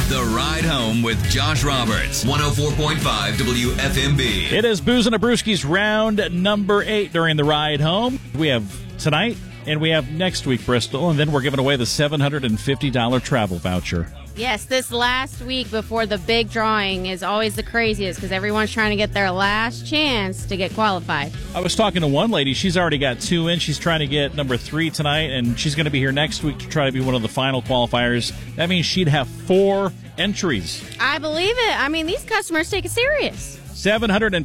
The Ride Home with Josh Roberts, 104.5 WFMB. It is Booze and a Brewski's round number 8 during the Ride Home. We have tonight and we have next week, Bristol, and then we're giving away the $750 travel voucher. Yes, this last week before the big drawing is always the craziest because everyone's trying to get their last chance to get qualified. I was talking to one lady. She's already got 2 in. She's trying to get number 3 tonight, and she's going to be here next week to try to be one of the final qualifiers. That means she'd have 4 entries. I believe it. I mean, these customers take it serious. $750